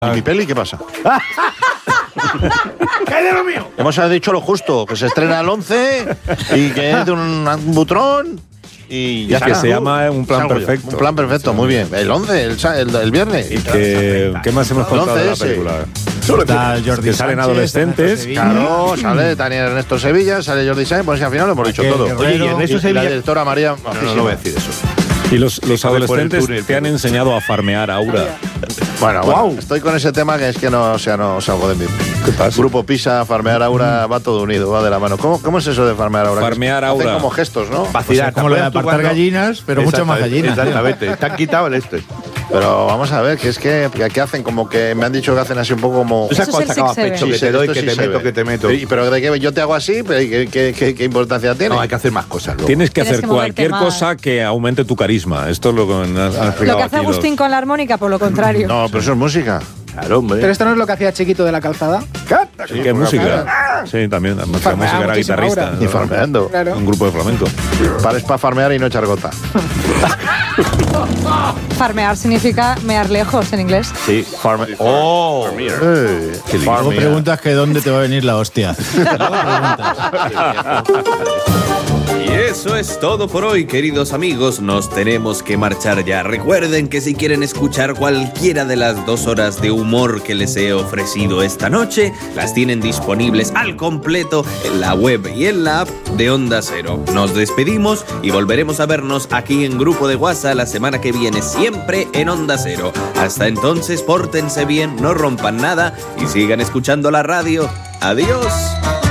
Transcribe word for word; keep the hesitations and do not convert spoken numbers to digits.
¿Y mi peli qué pasa? ¿Qué es de lo mío? Hemos dicho lo justo, que se estrena el once y que es de un, un butrón y ya y que está. se llama Un Plan Salgo yo. Perfecto. Un plan perfecto, muy bien. El once, el, sa- el, el viernes. Y que, ¿qué más hemos contado de la once ese. película? Está Jordi Que salen Sánchez, adolescentes. Claro, sale Daniel Ernesto Sevilla, sale Jordi Sáenz, pues al final lo hemos dicho Raquel todo. Guerrero. Oye, y Ernesto Ernesto Sevilla- la directora María. No, no, no voy a decir eso. Y los, los Cabe por el adolescentes túnel, te han pero- enseñado a farmear Aura. Bueno, bueno, estoy con ese tema que es que no, o sea, no salgo de mí. ¿Qué pasa? Grupo Pisa, farmear Aura, va todo unido, va de la mano. ¿Cómo, cómo es eso de farmear Aura? Farmear Hacen Aura. como gestos, ¿no? Vacilar, como lo de ¿te acuerdas tú apartar cuando- gallinas, pero muchas más Exactamente, gallinas. Exactamente, te han quitado el este. Pero vamos a ver, que es que, que hacen como que me han dicho que hacen así un poco como. Esas Eso es el cosas acaba six pecho, Sí, que se- te doy, esto que sí te se meto, ve. que te meto. Pero, pero de que yo te hago así, pero ¿qué, qué, qué, qué importancia tiene? No, hay que hacer más cosas luego. Tienes que Tienes hacer que moverte cualquier más. cosa que aumente tu carisma. Esto es lo que han han Lo explicado que hace aquí los- Agustín con la armónica, por lo contrario. No, pero eso es música. Claro, hombre. Pero esto no es lo que hacía Chiquito de la Calzada. ¿Qué es música? Sí, también. Además, la Farmeaba música era muchísimo guitarrista. Aura. Y ¿no? farmeando. Claro. Un grupo de flamenco. Pares para farmear y no echar gota. Farmear significa mear lejos en inglés. Sí, farme. ¡Oh! Eh, Luego farmear. preguntas que dónde te va a venir la hostia. Luego preguntas. Y eso es todo por hoy, queridos amigos. Nos tenemos que marchar ya. Recuerden que si quieren escuchar cualquiera de las dos horas de humor que les he ofrecido esta noche, las tienen disponibles al completo en la web y en la app de Onda Cero. Nos despedimos y volveremos a vernos aquí en Grupo de WhatsApp la semana que viene, siempre en Onda Cero. Hasta entonces, pórtense bien, no rompan nada y sigan escuchando la radio. ¡Adiós!